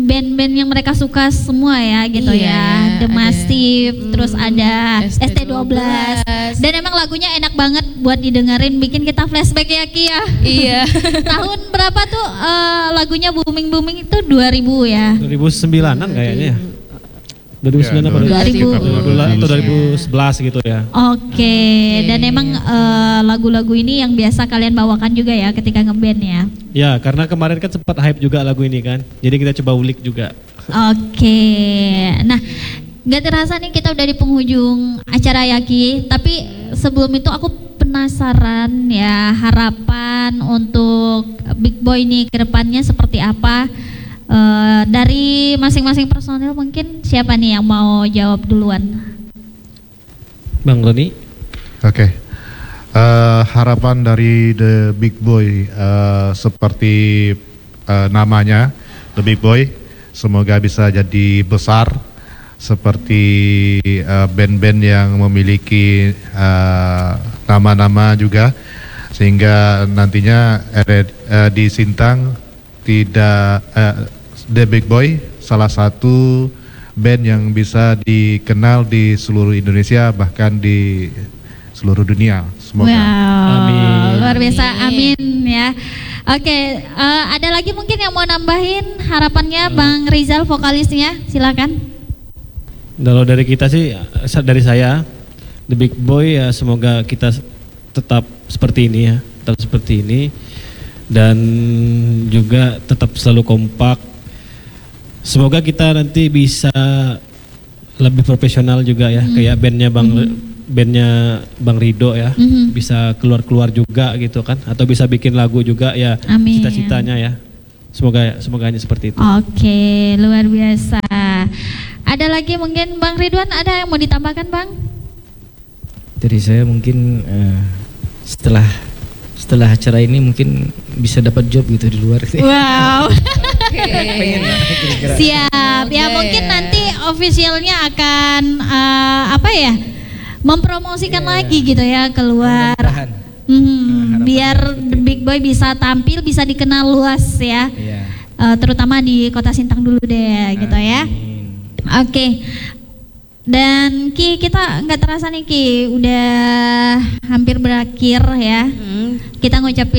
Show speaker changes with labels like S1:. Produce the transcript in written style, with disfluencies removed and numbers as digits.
S1: band-band yang mereka suka semua ya gitu
S2: Iya,
S1: ya. The
S2: ada,
S1: Massive, terus ada ST12. Dan emang lagunya enak banget buat didengerin, bikin kita flashback ya Ki ya.
S2: Iya.
S1: Tahun berapa tuh lagunya booming itu 2000 ya?
S3: 2009-an kayaknya ya. 2009 apa?
S1: 2000.
S3: Atau 2011 gitu ya.
S1: Oke, dan emang lagu-lagu ini yang biasa kalian bawakan juga ya ketika ngeband ya?
S3: Ya, karena kemarin kan sempat hype juga lagu ini kan. Jadi kita coba ulik juga.
S1: Oke, nah gak terasa nih kita udah di penghujung acara Yaki. Tapi sebelum itu aku penasaran ya, harapan untuk Big Boy nih ke depannya seperti apa? Dari masing-masing personil mungkin siapa nih yang mau jawab duluan?
S3: Bang Roni.
S4: Oke. Harapan dari The Big Boy seperti namanya The Big Boy, semoga bisa jadi besar seperti band-band yang memiliki nama-nama juga, sehingga nantinya di Sintang tidak The Big Boy salah satu band yang bisa dikenal di seluruh Indonesia, bahkan di seluruh dunia. Semoga.
S1: Wow,
S3: Amin.
S1: luar biasa, amin ya. Oke, ada lagi mungkin yang mau nambahin harapannya Bang Rizal vokalisnya, silakan.
S3: Kalau dari kita sih, dari saya, The Big Boy ya semoga kita tetap seperti ini ya, tetap seperti ini. Dan juga tetap selalu kompak. Semoga kita nanti bisa lebih profesional juga ya, kayak bandnya Bang Rido ya, bisa keluar juga gitu kan, atau bisa bikin lagu juga ya.
S1: Amin.
S3: Cita-citanya ya. Semoga hanya seperti itu.
S1: Oke, luar biasa. Ada lagi mungkin Bang Ridwan, ada yang mau ditambahkan Bang?
S5: Dari saya mungkin setelah acara ini mungkin bisa dapat job gitu di luar.
S1: Wow.
S5: Pengen lah, kira-kira.
S1: Siap. Ya mungkin nanti officialnya akan mempromosikan lagi gitu ya keluar.
S5: Mudah-mudahan.
S1: Biar The Big Boy bisa tampil, bisa dikenal luas ya.
S5: Iya.
S1: Terutama di Kota Sintang dulu deh gitu ya. Oke. Dan Ki, kita nggak terasa nih Ki, udah hampir berakhir ya. Kita ngucapin